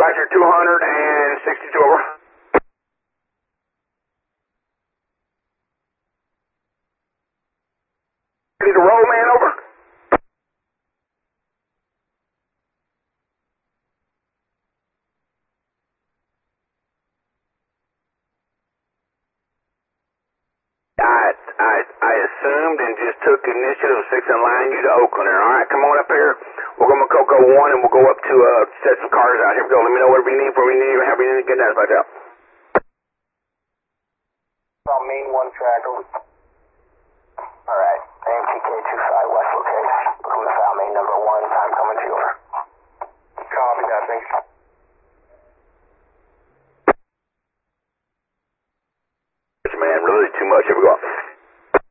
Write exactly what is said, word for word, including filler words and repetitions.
Roger, two hundred sixty-two, over. Ready to roll, man, over. I, I, I assumed and just took initiative of six and line you to Oakland. All right, come on up here. We'll go to Coco one and we'll go up to uh, set some cars out. Here we go. Let me know whatever you need for me. You need, have you need to get that back up. On main one track. All right, A M T K two five West location. Welcome to Foul Main number one. Time